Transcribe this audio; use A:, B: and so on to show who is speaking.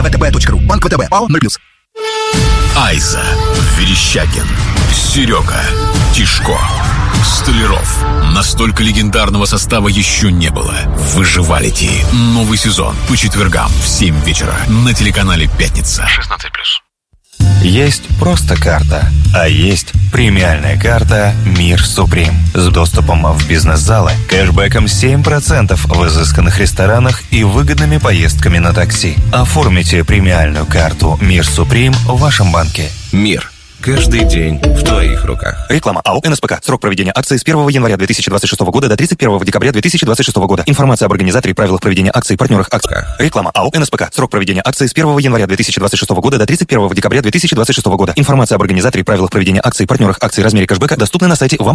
A: www.vtb.ру. Банк ВТБ. АО 0+.
B: Айза, Верещагин, Серега, Тишко, Столяров. Настолько легендарного состава еще не было. Выживалити. Новый сезон по четвергам в 7 вечера на телеканале «Пятница». 16+.
C: Есть просто карта, а есть премиальная карта «Мир Суприм» с доступом в бизнес-залы, кэшбэком 7% в изысканных ресторанах и выгодными поездками на такси. Оформите премиальную карту «Мир Суприм» в вашем банке.
D: Мир. Каждый день в твоих руках.
C: Реклама. АО «НСПК». Срок проведения акции с 1 января 2026 года до 31 декабря 2026 года. Информация об организаторе и правилах проведения акций, партнерах акций. Реклама. АО «НСПК». Срок проведения акции с 1 января 2026 года до 31 декабря 2026 года. Информация об организаторе и правилах проведения акций, партнерах акций, размере кэшбэка доступна на сайте вам.